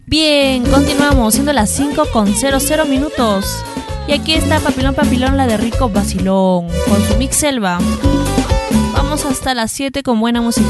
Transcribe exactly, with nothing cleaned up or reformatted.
Bien, continuamos siendo las cinco con cero cero minutos. Y aquí está Papilón Papilón, la de Rico Vacilón, con su mix selva. Vamos hasta las siete con buena música.